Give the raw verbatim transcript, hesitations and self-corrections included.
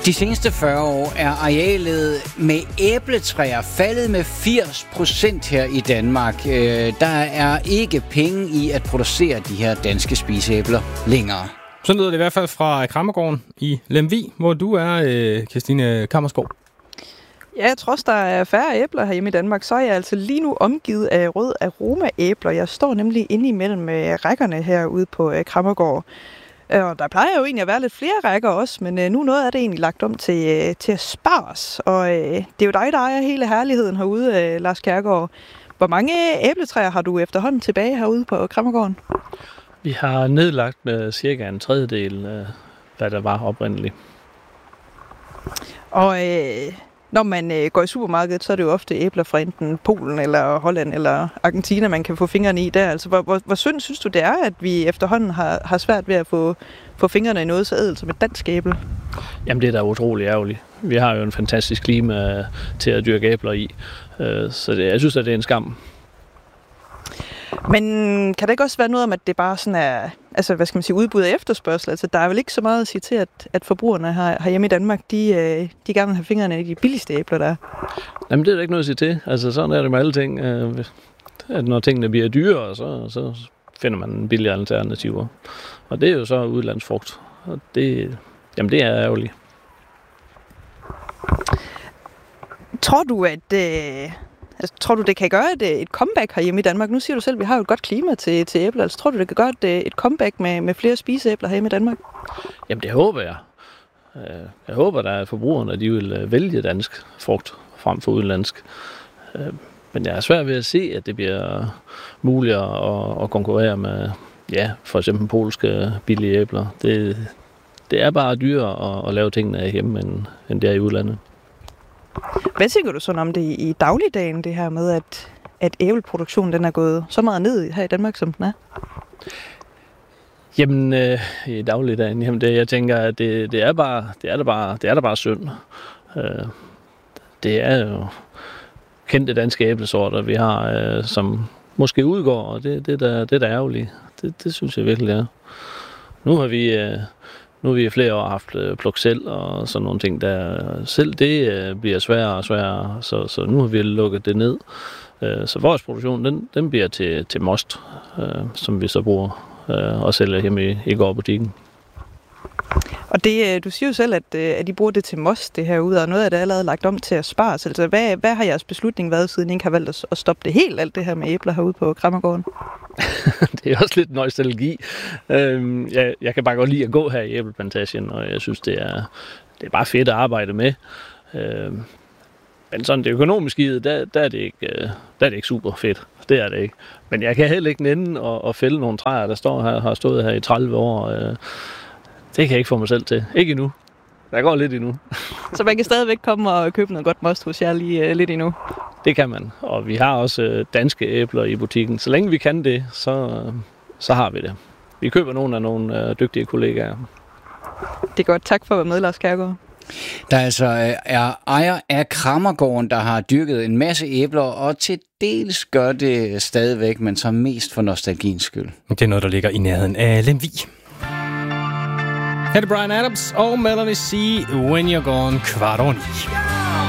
De seneste fyrre år er arealet med æbletræer faldet med firs procent her i Danmark. Der er ikke penge i at producere de her danske spiseæbler længere. Sådan lyder det i hvert fald fra Krammergården i Lemvig, hvor du er, Christine Kammersgaard. Ja, trods der er færre æbler herhjemme i Danmark, så er jeg altså lige nu omgivet af rød aromaæbler. Jeg står nemlig inde imellem rækkerne herude på Krammergård. Og der plejer jo egentlig at være lidt flere rækker også, men nu noget af det egentlig lagt om til, til spars. Og det er jo dig, der ejer hele herligheden herude, Lars Kjærgaard. Hvor mange æbletræer har du efterhånden tilbage herude på Krammergården? Vi har nedlagt med cirka en tredjedel af, hvad der var oprindeligt. Og øh, når man øh, går i supermarkedet, så er det jo ofte æbler fra enten Polen eller Holland eller Argentina, man kan få fingrene i der. Altså, hvor, hvor, hvor synd synes du, det er, at vi efterhånden har, har svært ved at få, få fingrene i noget så ædelt som et dansk æble? Jamen, det er da utroligt ærgerligt. Vi har jo en fantastisk klima til at dyrke æbler i, så det, jeg synes, at det er en skam. Men kan det ikke også være noget om, at det bare sådan er, altså hvad skal man sige, udbud og efterspørgsel? Altså der er vel ikke så meget at sige til, at, at forbrugerne her, herhjemme i Danmark, de, de gerne vil have fingrene i de billigste æbler, der er? Jamen det er der ikke noget at sige til. Altså sådan er det med alle ting. At når tingene bliver dyrere, så, så finder man billigere alternativer. Og det er jo så udlandsfrugt. Og det, jamen det er ærgerligt. Tror du, at... Øh Altså, tror du, det kan gøre et, et comeback herhjemme i Danmark? Nu siger du selv, at vi har jo et godt klima til, til æbler. Altså, tror du, det kan gøre et, et comeback med, med flere spiseæbler herhjemme i Danmark? Jamen, det håber jeg. Jeg håber, der er forbrugerne, at de vil vælge dansk frugt frem for udenlandsk. Men jeg er svært ved at se, at det bliver muligt at, at konkurrere med, ja, for eksempel polske billige æbler. Det, det er bare dyrere at, at lave tingene hjemme, end, end det er i udlandet. Hvad tænker du sådan om det i dagligdagen, det her med, at, at æbleproduktionen den er gået så meget ned her i Danmark, som den er? Jamen, øh, i dagligdagen, jamen det, jeg tænker, at det, det er bare, det er da bare, det er da bare synd. Øh, det er jo kendte danske æblesorter, vi har, øh, som måske udgår, og det, det, der, det er da ærgerligt. Det, det synes jeg virkelig er. Nu har vi... Øh, Nu har vi i flere år haft øh, pluk selv og sådan nogle ting, der selv det øh, bliver sværere og sværere, så, så nu har vi lukket det ned. Øh, så vores produktion, den, den bliver til, til most, øh, som vi så bruger øh, og sælger hjemme i, i gårdbutikken. Og det, du siger jo selv, at, at I bruger det til most, det her ude, og noget af det er allerede lagt om til at spare. Altså, hvad, hvad har jeres beslutning været, siden I ikke har valgt at, at stoppe det helt, alt det her med æbler herude på Krammergården? Det er også lidt nostalgi. Øhm, jeg, jeg kan bare godt lide at gå her i æbleplantagen, og jeg synes, det er, det er bare fedt at arbejde med. Øhm, men sådan det økonomiske i det, der, der, er det ikke, der er det ikke super fedt. Det er det ikke. Men jeg kan heller ikke nænde og, og fælde nogle træer, der står her, har stået her i tredive år. Øh, det kan jeg ikke få mig selv til. Ikke endnu. Der går lidt endnu. Så man kan stadigvæk komme og købe noget godt most hos jer lige uh, lidt endnu? Det kan man. Og vi har også uh, danske æbler i butikken. Så længe vi kan det, så, uh, så har vi det. Vi køber nogle af nogle uh, dygtige kollegaer. Det er godt. Tak for at være med, Lars Kjærgaard. Der altså er ejer af Krammergården, der har dyrket en masse æbler, og til dels gør det stadigvæk, men så mest for nostalgiens skyld. Det er noget, der ligger i nærheden af Lemvig. Her er det Bryan Adams og Melanie C. When You're Gone, kvart over ni.